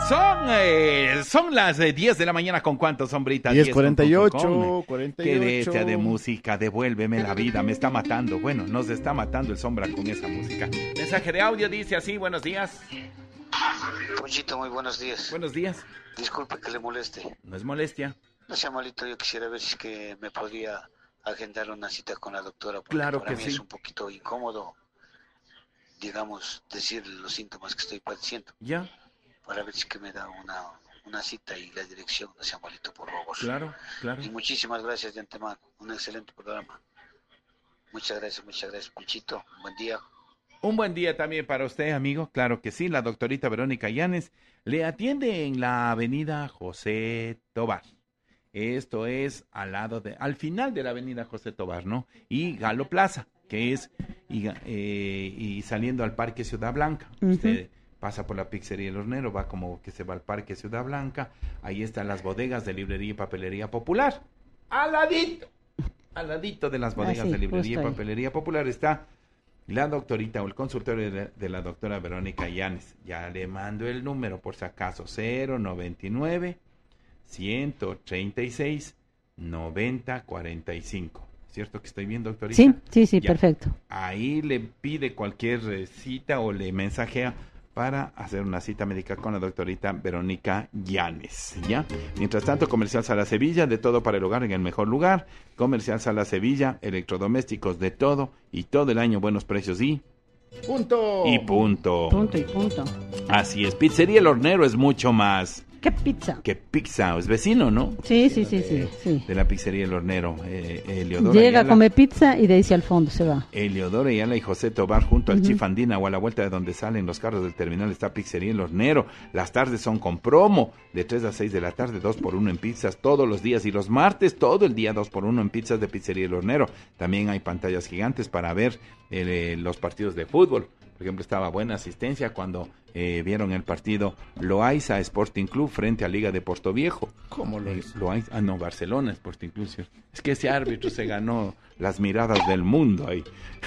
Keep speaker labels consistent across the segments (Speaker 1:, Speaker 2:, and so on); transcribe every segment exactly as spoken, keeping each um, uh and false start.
Speaker 1: Son, eh, son las eh, diez de la mañana. ¿Con cuánto, sombrita?
Speaker 2: diez cuarenta y ocho,
Speaker 1: con, con, con.
Speaker 2: cuarenta y ocho.
Speaker 1: Qué bestia de música, devuélveme la vida, me está matando. Bueno, nos está matando el sombra con esa música. Mensaje de audio dice así, buenos días.
Speaker 3: Ponchito, muy buenos días.
Speaker 1: Buenos días.
Speaker 3: Disculpe que le moleste.
Speaker 1: No es molestia.
Speaker 3: No sea malito, yo quisiera ver si es que me podría agendar una cita con la doctora. Porque
Speaker 1: Claro
Speaker 3: para
Speaker 1: que
Speaker 3: mí
Speaker 1: sí.
Speaker 3: es un poquito incómodo, digamos, decir los síntomas que estoy padeciendo.
Speaker 1: Ya.
Speaker 3: Para ver si es que me da una, una cita y la dirección. No sea malito, por favor.
Speaker 1: Claro, claro.
Speaker 3: Y muchísimas gracias de antemano. Un excelente programa. Muchas gracias, muchas gracias, Ponchito. Buen día.
Speaker 1: Un buen día también para usted, amigo. Claro que sí, la doctorita Verónica Llanes le atiende en la avenida José Tobar. Esto es al lado de, al final de la avenida José Tobar, ¿no? Y Galo Plaza, que es, y, eh, y saliendo al Parque Ciudad Blanca. Uh-huh. Usted pasa por la pizzería El Hornero, va como que se va al Parque Ciudad Blanca. Ahí están las bodegas de librería y papelería popular. Al ladito, al ladito de las bodegas ah, sí, de librería y papelería popular está la doctorita o el consultorio de, de la doctora Verónica Llanes. Ya le mando el número por si acaso, cero noventa y nueve, ciento treinta y seis, noventa cuarenta y cinco. ¿Cierto que estoy bien, doctorita?
Speaker 4: Sí, sí, sí,
Speaker 1: ya.
Speaker 4: Perfecto.
Speaker 1: Ahí le pide cualquier cita o le mensajea para hacer una cita médica con la doctorita Verónica Llanes, ¿ya? Mientras tanto, Comercial Sala Sevilla, de todo para el hogar en el mejor lugar. Comercial Sala Sevilla, electrodomésticos de todo y todo el año buenos precios y...
Speaker 2: ¡Punto!
Speaker 1: Y punto.
Speaker 4: Punto y punto.
Speaker 1: Así es, Pizzería El Hornero es mucho más...
Speaker 4: ¿Qué pizza?
Speaker 1: ¿Qué pizza? Es vecino, ¿no?
Speaker 4: Sí, sí, sí, sí, sí.
Speaker 1: De la Pizzería El Hornero. Eh, Eleodoro
Speaker 4: Llega,
Speaker 1: Ayala,
Speaker 4: come pizza y de ahí hacia el fondo se va.
Speaker 1: Eleodoro Ayala y José Tobar junto al
Speaker 4: Uh-huh.
Speaker 1: Chifandina o a la vuelta de donde salen los carros del terminal está Pizzería El Hornero. Las tardes son con promo de tres a seis de la tarde, dos por uno en pizzas todos los días y los martes todo el día dos por uno en pizzas de Pizzería El Hornero. También hay pantallas gigantes para ver eh, los partidos de fútbol. Por ejemplo, estaba buena asistencia cuando eh, vieron el partido Loaiza Sporting Club frente a Liga de Portoviejo.
Speaker 2: ¿Cómo lo hizo?
Speaker 1: Eh, Loaiza, ah, no, Barcelona Sporting Club. ¿Sí? Es que ese árbitro se ganó las miradas del mundo ahí.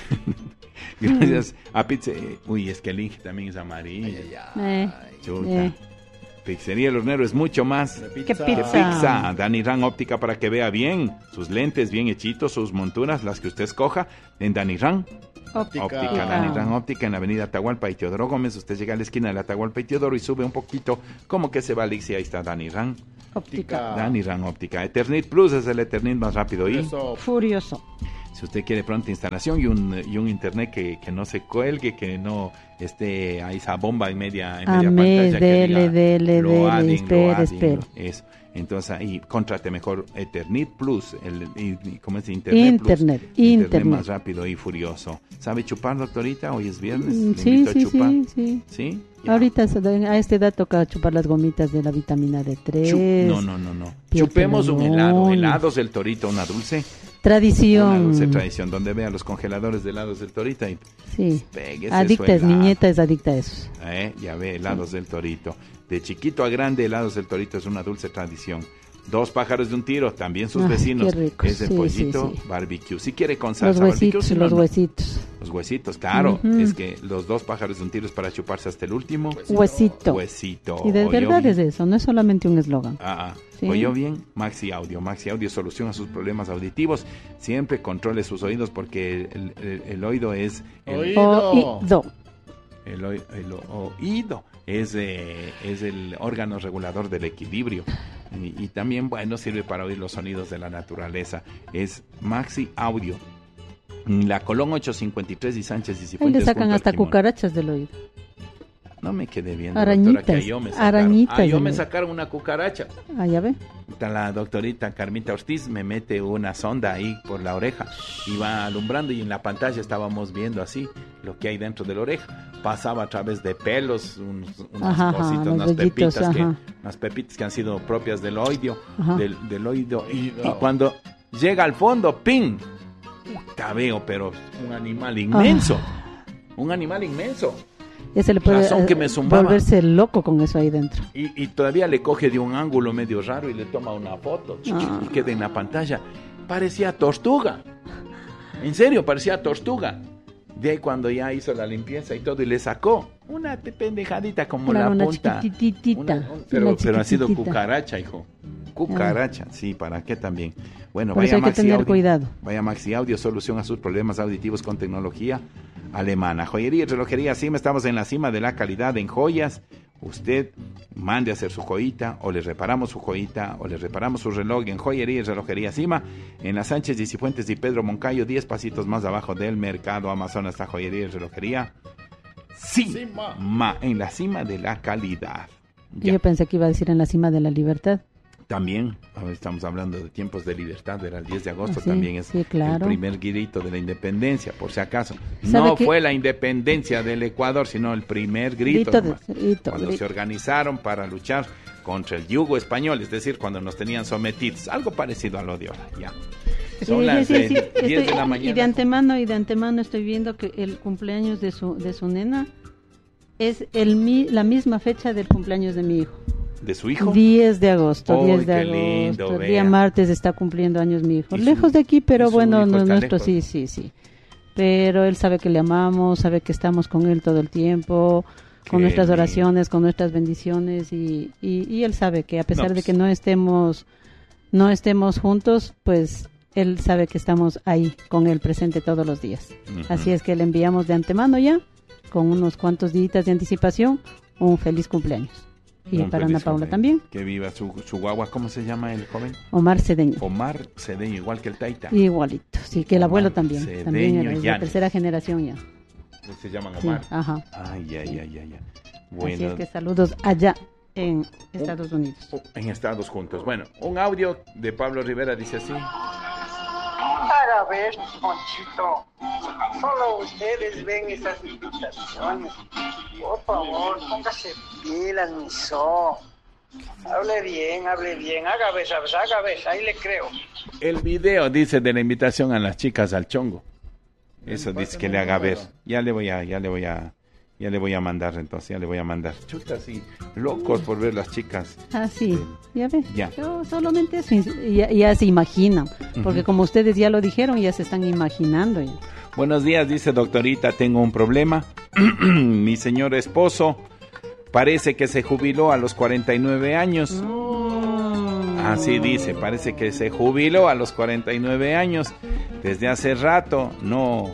Speaker 1: Gracias a Pizza. Eh, uy, es que el Inge también es amarillo.
Speaker 2: Ay, ay, ay.
Speaker 1: Chuta.
Speaker 4: Eh.
Speaker 1: Pizzería El Hornero es mucho más
Speaker 2: ¿Qué
Speaker 4: pizza?
Speaker 1: que pizza. Dani Ran Óptica para que vea bien. Sus lentes bien hechitos, sus monturas, las que usted escoja en Dani Ran.
Speaker 2: Óptica.
Speaker 1: Óptica, Dani Ran Óptica en la avenida Atahualpa y Teodoro Gómez. Usted llega a la esquina de la Atahualpa y Teodoro y sube un poquito, como que se va a Lixi, ahí está Dani Ran.
Speaker 4: Óptica.
Speaker 1: Dani Ran Óptica. Eternit Plus es el Eternit más rápido y
Speaker 2: Eso.
Speaker 4: Furioso.
Speaker 1: si usted quiere pronta instalación y un y un internet que, que no se cuelgue, que no esté a esa bomba en media, en media
Speaker 4: Amé,
Speaker 1: pantalla, que
Speaker 4: dele,
Speaker 1: diga
Speaker 4: dele, dele,
Speaker 1: loading,
Speaker 4: espere,
Speaker 1: loading,
Speaker 4: espere.
Speaker 1: eso. Entonces ahí contrate mejor Eternit Plus, el, y, y, ¿cómo es? Internet,
Speaker 4: Internet,
Speaker 1: Plus, internet,
Speaker 4: internet.
Speaker 1: más rápido y furioso. ¿Sabe chupar, doctorita? Hoy es viernes, le
Speaker 4: Sí,
Speaker 1: invito
Speaker 4: sí,
Speaker 1: a chupar.
Speaker 4: sí, sí.
Speaker 1: ¿Sí? Ya.
Speaker 4: Ahorita a esta edad toca chupar las gomitas de la vitamina D tres.
Speaker 1: Chup- no, no, no, no.
Speaker 4: Piel
Speaker 1: Chupemos un
Speaker 4: pelón.
Speaker 1: helado, helados del Torito, una dulce.
Speaker 4: Tradición.
Speaker 1: Una dulce tradición, donde vea los congeladores de helados del Torito y
Speaker 4: Sí.
Speaker 1: péguese
Speaker 4: Adicta
Speaker 1: su
Speaker 4: es,
Speaker 1: helado.
Speaker 4: mi nieta es adicta a eso.
Speaker 1: Eh, ya ve, helados del Torito. De chiquito a grande, helados del Torito es una dulce tradición. Dos pájaros de un tiro, también sus
Speaker 4: Ay,
Speaker 1: vecinos.
Speaker 4: qué rico.
Speaker 1: Es el
Speaker 4: Sí,
Speaker 1: pollito
Speaker 4: sí, sí.
Speaker 1: barbecue. Si quiere con
Speaker 4: Los
Speaker 1: salsa barbecue,
Speaker 4: huesitos,
Speaker 1: si no,
Speaker 4: los
Speaker 1: no.
Speaker 4: huesitos.
Speaker 1: Los huesitos, claro.
Speaker 4: Ujú.
Speaker 1: Es que los dos pájaros de un tiro es para chuparse hasta el último.
Speaker 4: Huesito.
Speaker 1: Huesito.
Speaker 4: Y de
Speaker 1: ¿Oyó
Speaker 4: verdad
Speaker 1: bien?
Speaker 4: es eso, no es solamente un eslogan.
Speaker 1: Ah, ah.
Speaker 4: Sí.
Speaker 1: ¿Oyó bien? Maxi Audio. Maxi Audio soluciona sus problemas auditivos. Siempre controle sus oídos porque el, el- el oído es... El,
Speaker 2: Oído.
Speaker 4: Oído.
Speaker 1: el oí- el o- oído es, eh, es el órgano regulador del equilibrio. Y, y también, bueno, sirve para oír los sonidos de la naturaleza. Es Maxi Audio. La Colón ochocientos cincuenta y tres y Sánchez y
Speaker 4: Ahí
Speaker 1: Cifuentes.
Speaker 4: le sacan
Speaker 1: junto al
Speaker 4: hasta
Speaker 1: Timón.
Speaker 4: cucarachas del oído.
Speaker 1: No me quedé bien,
Speaker 4: Arañitas,
Speaker 1: doctora, que a yo me sacaron.
Speaker 4: arañitas
Speaker 1: Ah, yo
Speaker 4: del
Speaker 1: me
Speaker 4: oído.
Speaker 1: sacaron una cucaracha.
Speaker 4: Ah, ya ve.
Speaker 1: Está la doctorita Carmita Ortiz me mete una sonda ahí por la oreja y va alumbrando y en la pantalla estábamos viendo así lo que hay dentro de la oreja. Pasaba a través de pelos, un- unas
Speaker 4: Ajá, ajá,
Speaker 1: cositas,
Speaker 4: los
Speaker 1: unas
Speaker 4: vellitos,
Speaker 1: pepitas, que,
Speaker 4: ajá.
Speaker 1: unas pepitas que han sido propias del oído,
Speaker 4: Ajá.
Speaker 1: del, del oído. Y,
Speaker 2: Oído.
Speaker 1: y cuando llega al fondo, ¡ping! Puta, veo, pero un animal inmenso. Un animal inmenso.
Speaker 4: Ya se le puede
Speaker 1: Razón que
Speaker 4: eh,
Speaker 1: me zumbaba.
Speaker 4: volverse loco con eso ahí dentro.
Speaker 1: Y, y todavía le coge de un ángulo medio raro y le toma una foto
Speaker 4: Ah.
Speaker 1: y queda en la pantalla. Parecía tortuga. En serio, parecía tortuga. De ahí cuando ya hizo la limpieza y todo, y le sacó una te- pendejadita como
Speaker 4: Claro,
Speaker 1: la
Speaker 4: una
Speaker 1: punta.
Speaker 4: chiquititita,
Speaker 1: Una- un- pero,
Speaker 4: una
Speaker 1: pero ha sido
Speaker 4: chiquititita.
Speaker 1: cucaracha, hijo. Cucaracha, sí, ¿para qué también? Bueno,
Speaker 4: Por eso
Speaker 1: vaya
Speaker 4: hay que
Speaker 1: Maxi
Speaker 4: tener
Speaker 1: Audio,
Speaker 4: cuidado.
Speaker 1: Vaya Maxi Audio, solución a sus problemas auditivos con tecnología alemana. Joyería y relojería Cima, estamos en la cima de la calidad en joyas. Usted mande a hacer su joyita, o le reparamos su joyita, o le reparamos su reloj en Joyería y Relojería Cima, en las Sánchez y Cifuentes y Pedro Moncayo, diez pasitos más abajo del mercado Amazonas, está Joyería y Relojería Cima, Ma, en la cima de la calidad. Ya.
Speaker 4: Yo pensé que iba a decir en la cima de la libertad.
Speaker 1: También, ahora estamos hablando de tiempos de libertad, era el diez de agosto,
Speaker 4: Ah, sí,
Speaker 1: también es
Speaker 4: sí, claro.
Speaker 1: el primer grito de la independencia, por si acaso.
Speaker 4: ¿Sabe
Speaker 1: No
Speaker 4: qué?
Speaker 1: fue la independencia del Ecuador, sino el primer grito,
Speaker 4: Grito de-
Speaker 1: nomás,
Speaker 4: grito,
Speaker 1: cuando
Speaker 4: grito.
Speaker 1: se organizaron para luchar contra el yugo español, es decir, cuando nos tenían sometidos, algo parecido a lo de ahora, ya. Son
Speaker 4: Sí,
Speaker 1: las
Speaker 4: sí, sí,
Speaker 1: eh,
Speaker 4: sí,
Speaker 1: diez de
Speaker 4: estoy-
Speaker 1: la
Speaker 4: Y de
Speaker 1: mañana.
Speaker 4: antemano, y de antemano estoy viendo que el cumpleaños de su, de su nena es el mi, la misma fecha del cumpleaños de mi hijo.
Speaker 1: ¿De su hijo?
Speaker 4: diez de agosto,
Speaker 1: ¡Ay,
Speaker 4: diez de
Speaker 1: qué
Speaker 4: agosto.
Speaker 1: lindo,
Speaker 4: el
Speaker 1: vea!
Speaker 4: día martes está cumpliendo años mi hijo.
Speaker 1: ¿Y su-
Speaker 4: Lejos de aquí, pero
Speaker 1: y su
Speaker 4: bueno,
Speaker 1: hijo
Speaker 4: no,
Speaker 1: está
Speaker 4: nuestro
Speaker 1: lejos?
Speaker 4: sí, sí, sí. Pero él sabe que le amamos, sabe que estamos con él todo el tiempo, con
Speaker 1: Qué
Speaker 4: nuestras
Speaker 1: lindo.
Speaker 4: oraciones, con nuestras bendiciones, y, y, y él sabe que a pesar
Speaker 1: No,
Speaker 4: de
Speaker 1: pues.
Speaker 4: que no estemos, no estemos juntos, pues él sabe que estamos ahí con él presente todos los días.
Speaker 1: Ujú.
Speaker 4: Así es que le enviamos de antemano ya, con unos cuantos días de anticipación, un feliz cumpleaños. Y
Speaker 1: Un
Speaker 4: para
Speaker 1: feliz
Speaker 4: Ana Paula
Speaker 1: cumpleaños.
Speaker 4: también,
Speaker 1: Que viva su, su guagua, ¿cómo se llama el joven?
Speaker 4: Omar Cedeño.
Speaker 1: Omar Cedeño, igual que el Taita.
Speaker 4: Igualito, sí, que el abuelo
Speaker 1: Omar
Speaker 4: también,
Speaker 1: Cedeño
Speaker 4: también era, es la
Speaker 1: Llanes.
Speaker 4: tercera generación ya.
Speaker 1: Se llaman
Speaker 4: Sí,
Speaker 1: Omar.
Speaker 4: ajá.
Speaker 1: Ay, ay, ay, ay, ay.
Speaker 4: Así
Speaker 1: Bueno,
Speaker 4: es que saludos allá en Estados Unidos.
Speaker 1: en Estados juntos. Bueno, un audio de Pablo Rivera dice así.
Speaker 5: Haga ver, Ponchito. Solo ustedes ven esas invitaciones. Por favor, póngase pilas, mi so. Hable bien, hable bien. Haga ver, ¿sabes? Haga ver, ahí le creo.
Speaker 1: El video dice de la invitación a las chicas al chongo. Eso dice que le haga ver. Ya le voy a, ya le voy a, ya le voy a mandar entonces, ya le voy a mandar. Chuta, sí, locos por ver las chicas.
Speaker 4: Ah, sí, ya ve.
Speaker 1: Ya.
Speaker 4: Yo solamente eso, y ya, ya se imaginan, porque
Speaker 1: Ujú.
Speaker 4: como ustedes ya lo dijeron, ya se están imaginando. Ya.
Speaker 1: Buenos días, dice doctorita, tengo un problema. Mi señor esposo parece que se jubiló a los cuarenta y nueve años.
Speaker 4: Mm.
Speaker 1: Así dice, parece que se jubiló a los cuarenta y nueve años. Desde hace rato no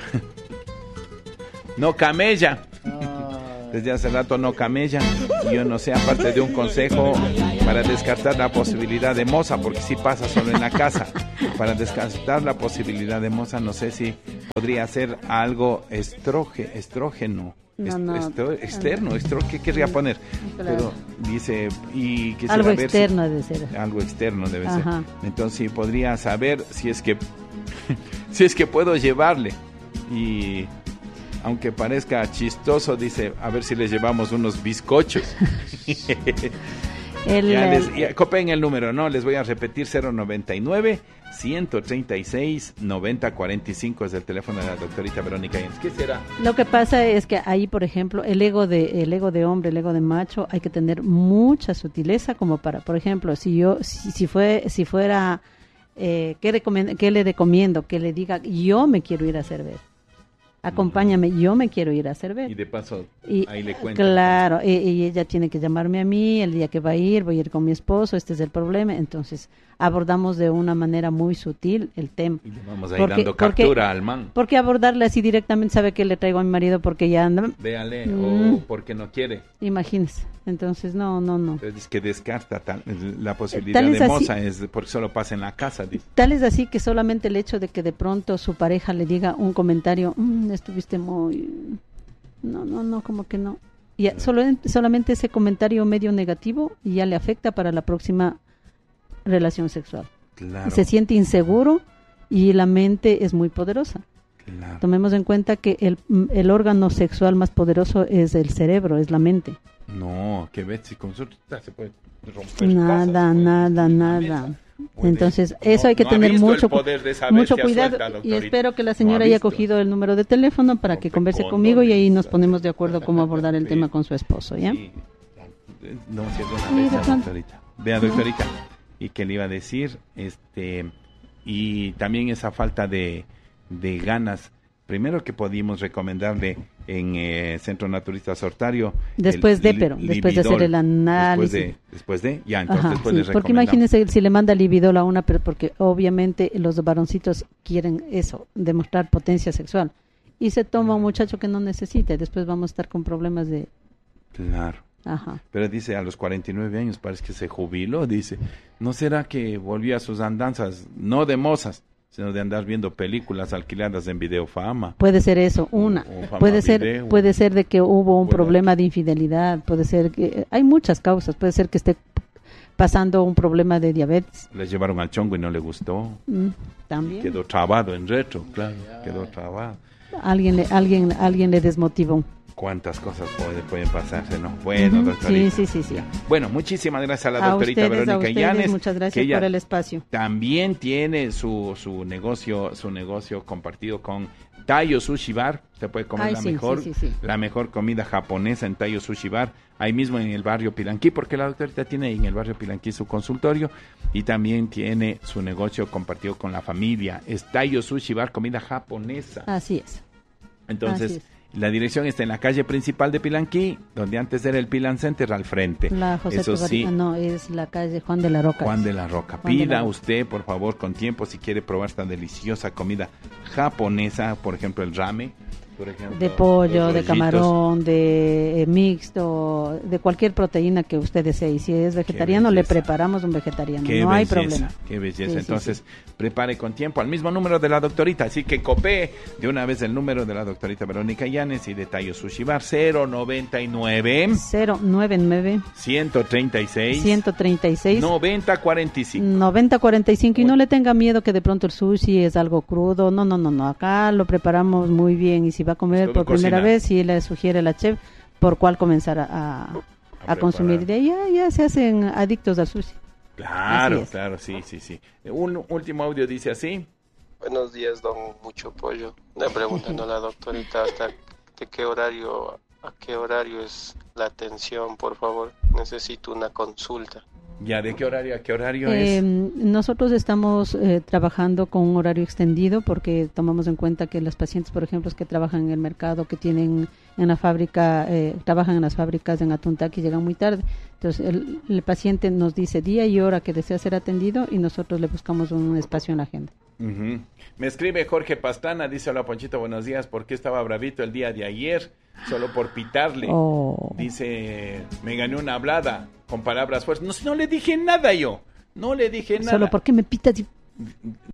Speaker 1: no camella. Desde hace rato no camella. Yo no sé, aparte de un consejo para descartar la posibilidad de moza, porque si pasa solo en la casa. Para descartar la posibilidad de moza, no sé si podría ser algo estróge, estrógeno.
Speaker 4: No,
Speaker 1: est-
Speaker 4: no.
Speaker 1: estro- externo, estro, ¿qué querría poner?
Speaker 4: Claro.
Speaker 1: Pero dice, y quisiera
Speaker 4: Algo
Speaker 1: ver si-
Speaker 4: externo de ser.
Speaker 1: algo externo debe
Speaker 4: Ajá.
Speaker 1: ser. Entonces sí, podría saber si es que si es que puedo llevarle. Y aunque parezca chistoso, dice, a ver si les llevamos unos bizcochos.
Speaker 4: El,
Speaker 1: Ya les,
Speaker 4: el-
Speaker 1: ya, copien el número, no, les voy a repetir: cero noventa y nueve, ciento treinta y seis, noventa cuarenta y cinco es el teléfono de la doctorita Verónica Yáñez. ¿Qué será?
Speaker 4: Lo que pasa es que ahí, por ejemplo, el ego de el ego de hombre, el ego de macho, hay que tener mucha sutileza como para, por ejemplo, si yo si, si fue si fuera eh, ¿qué, recomiendo, ¿qué le recomiendo? Que le diga, yo me quiero ir a hacer ver. Acompáñame, yo me quiero ir a hacer ver.
Speaker 1: Y de paso,
Speaker 4: Y,
Speaker 1: ahí le cuento.
Speaker 4: claro, y, y ella tiene que llamarme a mí el día que va a ir, voy a ir con mi esposo, este es el problema. Entonces, abordamos de una manera muy sutil el tema.
Speaker 1: Y le vamos ahí
Speaker 4: Porque-
Speaker 1: dando
Speaker 4: porque-
Speaker 1: captura al man.
Speaker 4: Porque abordarle así directamente, sabe que le traigo a mi marido porque ya anda,
Speaker 1: Véale,
Speaker 4: Mm.
Speaker 1: o porque no quiere.
Speaker 4: imagínese. Entonces, no, no, no.
Speaker 1: Entonces, que descarta tal- la posibilidad
Speaker 4: Tal es
Speaker 1: de
Speaker 4: así-
Speaker 1: moza es porque solo pasa en la casa. Dice.
Speaker 4: Tal es así que solamente el hecho de que de pronto su pareja le diga un comentario, "Mm, estuviste muy... No, no, no, como que no. Y ya, solo, solamente ese comentario medio negativo y ya le afecta para la próxima relación sexual.
Speaker 1: Claro,
Speaker 4: Se siente inseguro y la mente es muy poderosa.
Speaker 1: claro.
Speaker 4: Tomemos en cuenta que el, el órgano sexual más poderoso es el cerebro, es la mente.
Speaker 1: No, que ves si con su se puede romper
Speaker 4: Nada,
Speaker 1: cosas, puede-
Speaker 4: nada,
Speaker 1: la
Speaker 4: nada.
Speaker 1: mesa. Puede-
Speaker 4: Entonces,
Speaker 1: no-
Speaker 4: eso hay que
Speaker 1: no ha
Speaker 4: tener
Speaker 1: visto el
Speaker 4: mucho, cu-
Speaker 1: poder de esa
Speaker 4: mucho
Speaker 1: bestia
Speaker 4: cuidado
Speaker 1: suelta,
Speaker 4: y
Speaker 1: doctorita.
Speaker 4: espero que la
Speaker 1: No ha
Speaker 4: señora haya
Speaker 1: visto.
Speaker 4: cogido el número de teléfono para que
Speaker 1: Rompe
Speaker 4: converse conmigo y ahí
Speaker 1: condones.
Speaker 4: nos ponemos de acuerdo cómo abordar el
Speaker 1: Sí.
Speaker 4: tema con su esposo, ¿ya?
Speaker 1: Sí. No, si es una
Speaker 4: Sí, de
Speaker 1: bestia,
Speaker 4: pronto.
Speaker 1: doctorita. Vea, doctorita, y que le iba a decir, este, y también esa falta de, de ganas primero que pudimos recomendarle en eh, Centro Naturista Sortario.
Speaker 4: Después
Speaker 1: el
Speaker 4: de,
Speaker 1: li-
Speaker 4: pero, después de hacer
Speaker 1: Lividol.
Speaker 4: el análisis.
Speaker 1: Después de, después de ya, entonces
Speaker 4: Ajá,
Speaker 1: después
Speaker 4: sí,
Speaker 1: les
Speaker 4: porque
Speaker 1: recomendamos.
Speaker 4: imagínense si le manda Lividol a una, pero porque obviamente los varoncitos quieren eso, demostrar potencia sexual. Y se toma un muchacho que no necesita y después vamos a estar con problemas de...
Speaker 1: Claro.
Speaker 4: Ajá.
Speaker 1: Pero dice, a los cuarenta y nueve años parece que se jubiló, dice. ¿No será que volvía a sus andanzas, no de mozas, sino de andar viendo películas alquiladas en Videofama?
Speaker 4: Puede ser eso, una.
Speaker 1: O- o Fama
Speaker 4: Puede ser,
Speaker 1: Video.
Speaker 4: puede ser de que hubo un
Speaker 1: Puede.
Speaker 4: problema de infidelidad, puede ser que... Hay muchas causas, puede ser que esté pasando un problema de diabetes.
Speaker 1: Les llevaron al chongo y no le gustó.
Speaker 4: Mm, también.
Speaker 1: Quedó trabado en retro, claro, quedó trabado.
Speaker 4: Alguien le, alguien, alguien le desmotivó.
Speaker 1: Cuántas cosas puede- pueden pasarse, ¿no? Bueno,
Speaker 4: Ujú,
Speaker 1: doctorita.
Speaker 4: sí, sí, sí, sí.
Speaker 1: Ya. Bueno, muchísimas gracias a la
Speaker 4: A
Speaker 1: doctorita
Speaker 4: ustedes, a
Speaker 1: Verónica
Speaker 4: ustedes,
Speaker 1: Llanes.
Speaker 4: muchas
Speaker 1: que
Speaker 4: gracias
Speaker 1: ella
Speaker 4: por el espacio.
Speaker 1: También tiene su, su negocio, su negocio compartido con Taiyo Sushi Bar. Usted puede comer
Speaker 4: Ay,
Speaker 1: la
Speaker 4: sí,
Speaker 1: mejor,
Speaker 4: sí, sí, sí.
Speaker 1: la mejor comida japonesa en Taiyo Sushi Bar, ahí mismo en el barrio Pilanquí, porque la doctorita tiene en el barrio Pilanquí su consultorio y también tiene su negocio compartido con la familia. Es Taiyo Sushi Bar, comida japonesa.
Speaker 4: Así es.
Speaker 1: Entonces,
Speaker 4: Así es.
Speaker 1: la dirección está en la calle principal de Pilanquí, donde antes era el Pilan Center, al frente.
Speaker 4: La José
Speaker 1: Eso
Speaker 4: Tovar-
Speaker 1: sí,
Speaker 4: no, es la calle Juan de la Roca.
Speaker 1: Juan
Speaker 4: es.
Speaker 1: de la Roca.
Speaker 4: Juan de la
Speaker 1: Pida
Speaker 4: Roca.
Speaker 1: usted, por favor, con tiempo, si quiere probar esta deliciosa comida japonesa, por ejemplo, el rame. Por ejemplo,
Speaker 4: De pollo,
Speaker 1: los
Speaker 4: de
Speaker 1: rollitos.
Speaker 4: camarón, de eh, mixto, de cualquier proteína que usted desee. Y si es vegetariano, le
Speaker 1: belleza.
Speaker 4: preparamos un vegetariano.
Speaker 1: Qué
Speaker 4: no hay
Speaker 1: belleza,
Speaker 4: problema.
Speaker 1: qué belleza.
Speaker 4: Sí, sí,
Speaker 1: Entonces,
Speaker 4: sí.
Speaker 1: prepare con tiempo al mismo número de la doctorita. Así que copé de una vez el número de la doctorita Verónica Llanes y de Taiyo Sushi Bar, cero noventa y nueve,
Speaker 4: cero noventa y nueve,
Speaker 1: ciento treinta y seis,
Speaker 4: ciento treinta y seis,
Speaker 1: noventa cuarenta y cinco.
Speaker 4: noventa cuarenta y cinco. Y no le tenga miedo que de pronto el sushi es algo crudo. No, no, no, no. Acá lo preparamos muy bien. Y si va a comer
Speaker 1: Todo
Speaker 4: por primera
Speaker 1: cocinado.
Speaker 4: vez, si le sugiere la chef por cuál comenzar a, a, a
Speaker 1: A
Speaker 4: consumir.
Speaker 1: preparar.
Speaker 4: De ahí ya, ya se hacen adictos al sushi.
Speaker 1: Claro,
Speaker 4: Así es.
Speaker 1: claro, sí, sí, sí. Un último audio dice así.
Speaker 6: Buenos días, don Mucho Pollo. Le preguntando a la doctorita hasta de qué horario, a qué horario es la atención, por favor. Necesito una consulta.
Speaker 1: Ya, ¿de qué horario a qué horario
Speaker 4: Eh,
Speaker 1: es?
Speaker 4: nosotros estamos eh, trabajando con un horario extendido porque tomamos en cuenta que las pacientes, por ejemplo, que trabajan en el mercado, que tienen en la fábrica, eh, trabajan en las fábricas en Atuntaki, llegan muy tarde. Entonces, el, el paciente nos dice día y hora que desea ser atendido y nosotros le buscamos un espacio en la agenda.
Speaker 1: Ujú. Me escribe Jorge Pastrana, dice: hola Ponchito, buenos días. ¿Por qué estaba bravito el día de ayer? Solo por pitarle.
Speaker 4: Oh.
Speaker 1: Dice, me gané una hablada con palabras fuertes. No, si no le dije nada yo. No le dije nada.
Speaker 4: Solo porque me pitas y...